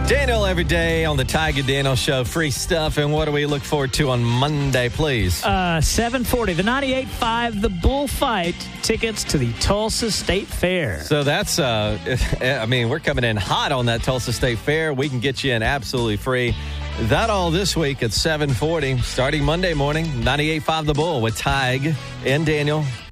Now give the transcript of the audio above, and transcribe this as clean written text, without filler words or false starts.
Daniel every day on the Tiger Daniel Show. Free stuff. And what do we look forward to on Monday, please? 7:40, the 98.5 The Bullfight, tickets to the Tulsa State Fair. So that's, we're coming in hot on that Tulsa State Fair. We can get you in absolutely free. That all this week at 7:40, starting Monday morning, 98.5 The Bull with Tig and Daniel.